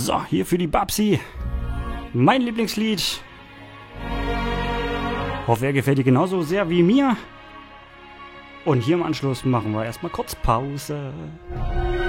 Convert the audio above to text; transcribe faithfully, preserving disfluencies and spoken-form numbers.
So, hier für die Babsi. Mein Lieblingslied. Hoffe, er gefällt dir genauso sehr wie mir. Und hier im Anschluss machen wir erstmal kurz Pause.